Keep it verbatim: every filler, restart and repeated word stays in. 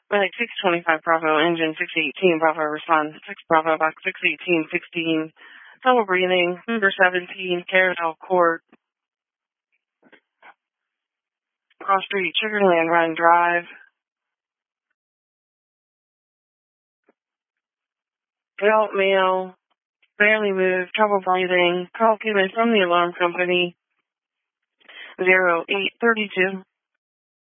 Like six twenty-five Bravo, engine six eighteen Bravo, respond six Bravo, box six eighteen, sixteen, double breathing, number seventeen, Carousel Court, Cross Street, Sugarland Run Drive, adult male, barely moved, trouble breathing, call came in from the alarm company, zero eight thirty-two.